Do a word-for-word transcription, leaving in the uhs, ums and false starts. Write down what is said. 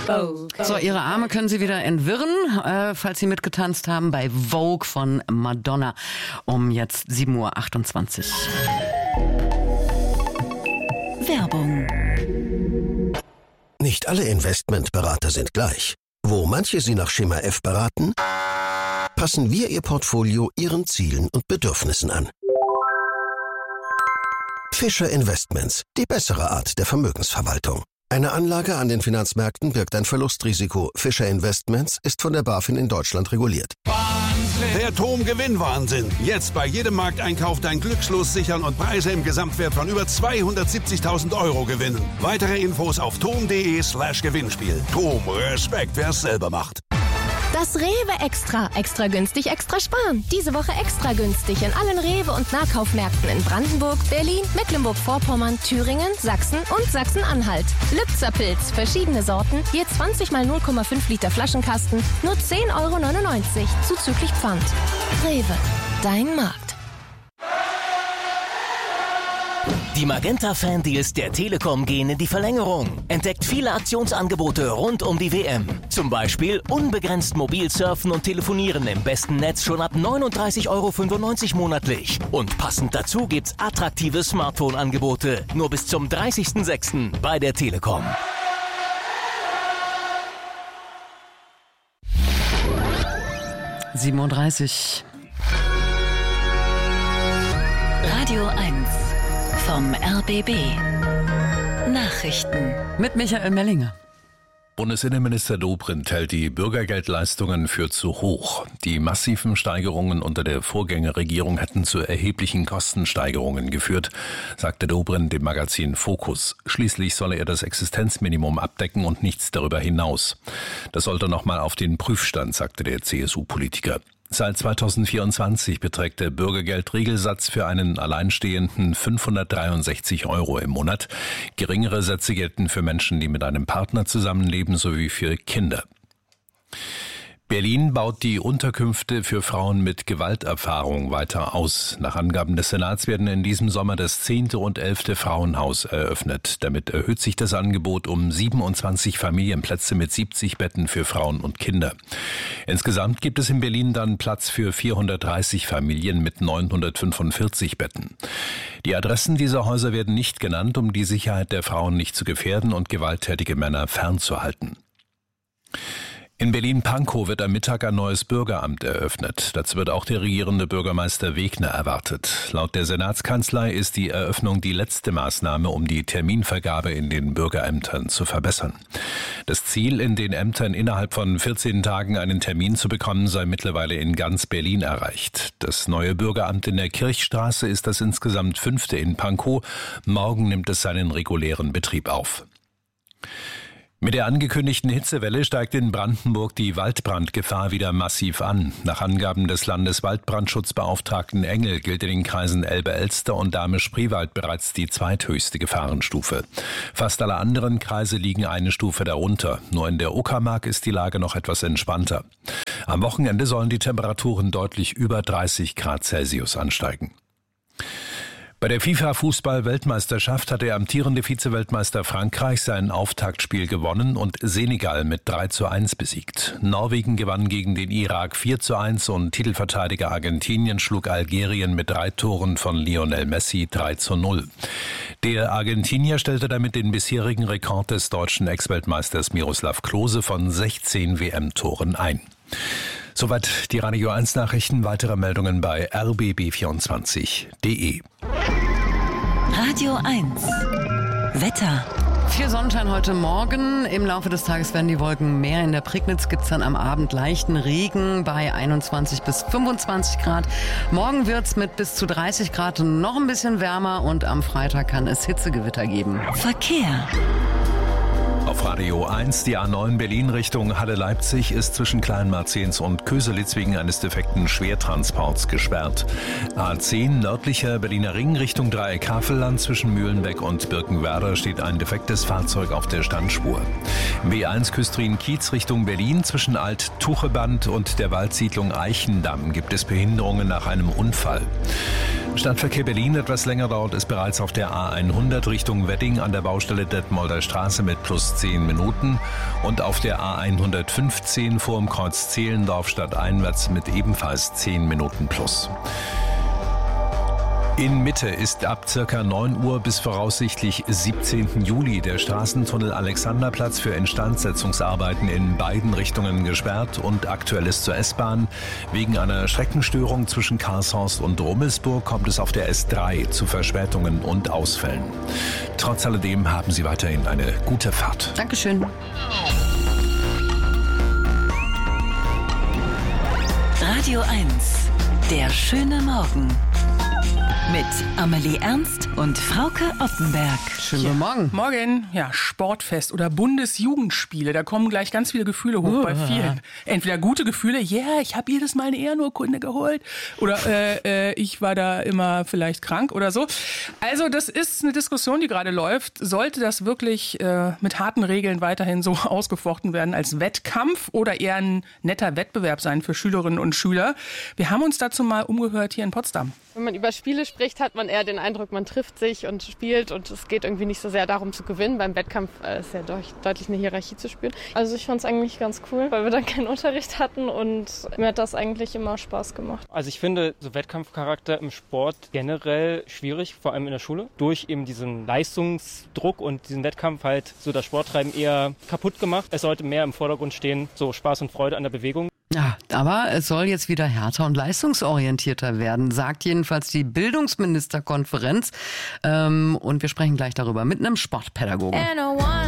Vogue. So, ihre Arme können Sie wieder entwirren, äh, falls Sie mitgetanzt haben bei Vogue von Madonna um jetzt sieben Uhr achtundzwanzig. Werbung. Nicht alle Investmentberater sind gleich. Wo manche Sie nach Schema F beraten, passen wir Ihr Portfolio Ihren Zielen und Bedürfnissen an. Fischer Investments, die bessere Art der Vermögensverwaltung. Eine Anlage an den Finanzmärkten birgt ein Verlustrisiko. Fischer Investments ist von der BaFin in Deutschland reguliert. Wahnsinn! Der T O M Gewinnwahnsinn. Jetzt bei jedem Markteinkauf dein Glückslos sichern und Preise im Gesamtwert von über zweihundertsiebzigtausend Euro gewinnen. Weitere Infos auf tom.de slash Gewinnspiel. T O M, Respekt, wer es selber macht. Das Rewe Extra. Extra günstig, extra sparen. Diese Woche extra günstig in allen Rewe- und Nahkaufmärkten in Brandenburg, Berlin, Mecklenburg-Vorpommern, Thüringen, Sachsen und Sachsen-Anhalt. Lübzer Pilz, verschiedene Sorten, je zwanzig mal null Komma fünf Liter Flaschenkasten, nur zehn Euro neunundneunzig, zuzüglich Pfand. Rewe, dein Markt. Die Magenta-Fan-Deals der Telekom gehen in die Verlängerung. Entdeckt viele Aktionsangebote rund um die W M. Zum Beispiel unbegrenzt mobil surfen und telefonieren im besten Netz schon ab neununddreißig Euro fünfundneunzig monatlich. Und passend dazu gibt's attraktive Smartphone-Angebote. Nur bis zum dreißigsten sechsten bei der Telekom. siebenunddreißig. Radio eins vom R B B. Nachrichten Mit Michael Mellinger. Bundesinnenminister Dobrindt hält die Bürgergeldleistungen für zu hoch. Die massiven Steigerungen unter der Vorgängerregierung hätten zu erheblichen Kostensteigerungen geführt, sagte Dobrindt dem Magazin Focus. Schließlich solle er das Existenzminimum abdecken und nichts darüber hinaus. Das sollte nochmal auf den Prüfstand, sagte der C S U-Politiker. Seit zweitausendvierundzwanzig beträgt der Bürgergeldregelsatz für einen Alleinstehenden fünfhundertdreiundsechzig Euro im Monat. Geringere Sätze gelten für Menschen, die mit einem Partner zusammenleben, sowie für Kinder. Berlin baut die Unterkünfte für Frauen mit Gewalterfahrung weiter aus. Nach Angaben des Senats werden in diesem Sommer das zehnte und elfte Frauenhaus eröffnet. Damit erhöht sich das Angebot um siebenundzwanzig Familienplätze mit siebzig Betten für Frauen und Kinder. Insgesamt gibt es in Berlin dann Platz für vierhundertdreißig Familien mit neunhundertfünfundvierzig Betten. Die Adressen dieser Häuser werden nicht genannt, um die Sicherheit der Frauen nicht zu gefährden und gewalttätige Männer fernzuhalten. In Berlin-Pankow wird am Mittag ein neues Bürgeramt eröffnet. Dazu wird auch der regierende Bürgermeister Wegner erwartet. Laut der Senatskanzlei ist die Eröffnung die letzte Maßnahme, um die Terminvergabe in den Bürgerämtern zu verbessern. Das Ziel, in den Ämtern innerhalb von vierzehn Tagen einen Termin zu bekommen, sei mittlerweile in ganz Berlin erreicht. Das neue Bürgeramt in der Kirchstraße ist das insgesamt fünfte in Pankow. Morgen nimmt es seinen regulären Betrieb auf. Mit der angekündigten Hitzewelle steigt in Brandenburg die Waldbrandgefahr wieder massiv an. Nach Angaben des Landeswaldbrandschutzbeauftragten Engel gilt in den Kreisen Elbe-Elster und Dahme-Spreewald bereits die zweithöchste Gefahrenstufe. Fast alle anderen Kreise liegen eine Stufe darunter. Nur in der Uckermark ist die Lage noch etwas entspannter. Am Wochenende sollen die Temperaturen deutlich über dreißig Grad Celsius ansteigen. Bei der FIFA-Fußball-Weltmeisterschaft hat der amtierende Vize-Weltmeister Frankreich sein Auftaktspiel gewonnen und Senegal mit drei zu eins besiegt. Norwegen gewann gegen den Irak vier zu eins und Titelverteidiger Argentinien schlug Algerien mit drei Toren von Lionel Messi drei zu null. Der Argentinier stellte damit den bisherigen Rekord des deutschen Ex-Weltmeisters Miroslav Klose von sechzehn W M-Toren ein. Soweit die Radio eins Nachrichten. Weitere Meldungen bei r b b vierundzwanzig punkt d e. Radio eins Wetter. Viel Sonnenschein heute Morgen. Im Laufe des Tages werden die Wolken mehr. In der Prignitz gibt's dann am Abend leichten Regen bei einundzwanzig bis fünfundzwanzig Grad. Morgen wird's mit bis zu dreißig Grad noch ein bisschen wärmer und am Freitag kann es Hitzegewitter geben. Verkehr. Auf Radio eins, die A neun Berlin Richtung Halle-Leipzig ist zwischen Kleinmarzens und Köselitz wegen eines defekten Schwertransports gesperrt. A zehn nördlicher Berliner Ring Richtung Dreieck-Havelland zwischen Mühlenbeck und Birkenwerder steht ein defektes Fahrzeug auf der Standspur. B eins Küstrin-Kiez Richtung Berlin zwischen Alt-Tucheband und der Waldsiedlung Eichendamm gibt es Behinderungen nach einem Unfall. Stadtverkehr Berlin etwas länger dauert es bereits auf der A hundert Richtung Wedding an der Baustelle Detmolder Straße mit plus zehn zehn Minuten und auf der A hundertfünfzehn vor dem Kreuz Zehlendorf stadteinwärts mit ebenfalls zehn Minuten plus. In Mitte ist ab circa neun Uhr bis voraussichtlich siebzehnten Juli der Straßentunnel Alexanderplatz für Instandsetzungsarbeiten in beiden Richtungen gesperrt und aktuell ist zur S-Bahn. Wegen einer Streckenstörung zwischen Karlshorst und Rummelsburg kommt es auf der S drei zu Verspätungen und Ausfällen. Trotz alledem haben Sie weiterhin eine gute Fahrt. Dankeschön. Radio eins, der schöne Morgen. Mit Amelie Ernst und Frauke Oppenberg. Schönen guten Morgen. Morgen, ja, Sportfest oder Bundesjugendspiele. Da kommen gleich ganz viele Gefühle hoch uh, bei vielen. Entweder gute Gefühle, ja, yeah, ich habe jedes Mal eine Ehrenurkunde geholt. Oder äh, äh, ich war da immer vielleicht krank oder so. Also das ist eine Diskussion, die gerade läuft. Sollte das wirklich äh, mit harten Regeln weiterhin so ausgefochten werden als Wettkampf oder eher ein netter Wettbewerb sein für Schülerinnen und Schüler? Wir haben uns dazu mal umgehört hier in Potsdam. Wenn man über Spiele spricht, hat man eher den Eindruck, man trifft sich und spielt und es geht irgendwie nicht so sehr darum zu gewinnen. Beim Wettkampf äh, ist ja durch, deutlich eine Hierarchie zu spüren. Also ich fand es eigentlich ganz cool, weil wir dann keinen Unterricht hatten und mir hat das eigentlich immer Spaß gemacht. Also ich finde so Wettkampfcharakter im Sport generell schwierig, vor allem in der Schule. Durch eben diesen Leistungsdruck und diesen Wettkampf halt so das Sporttreiben eher kaputt gemacht. Es sollte mehr im Vordergrund stehen, so Spaß und Freude an der Bewegung. Ja, aber es soll jetzt wieder härter und leistungsorientierter werden, sagt jedenfalls die Bildungsministerkonferenz. Ähm, und wir sprechen gleich darüber mit einem Sportpädagogen.